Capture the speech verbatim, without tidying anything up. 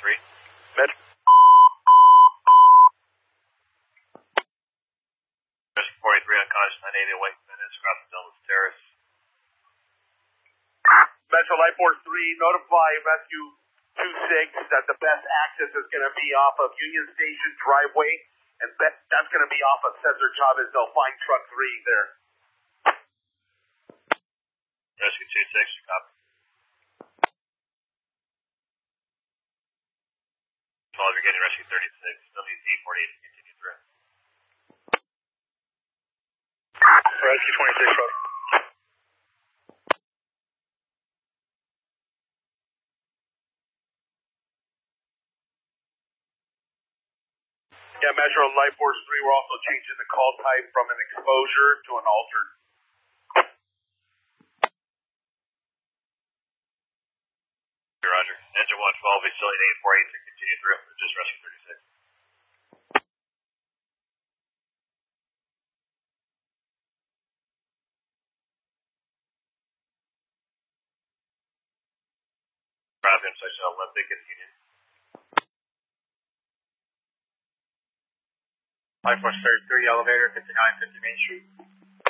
three. Med. Rescue forty-three unconscious, nine eighty White minutes, across the Delmas Terrace. Metro Life Force three, notify Rescue two six that the best access is going to be off of Union Station driveway, and that, that's going to be off of Cesar Chavez. They'll find truck three there. Rescue two six, copy. Well, you're getting Rescue thirty-six, W Z forty-eight, continue through. Rescue twenty-six, brother. Yeah, Metro Life Force three, we're also changing the call type from an exposure to an altered. Roger. Engine one twelve, Facility eight four eight three, continue through. Just Rescue thirty-six. Traffic intersection Olympic and Union. Life Force thirty-three, elevator, fifty-nine fifty Main Street.